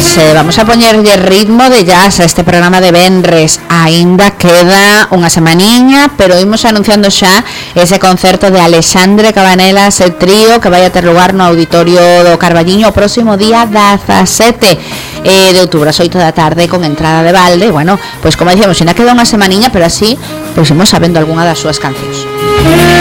vamos a poñerlle ritmo de jazz a este programa de venres. Ainda queda unha semaniña, pero imos anunciando xa ese concerto de Alexandre Cabanelas e trío que vai a ter lugar no Auditorio do Carballiño o próximo día 17 de outubro, ás 8 da tarde, con entrada de balde. Bueno, pois como dicíamos, ainda queda unha semaniña, pero así pois imos sabendo algunha das súas cancións.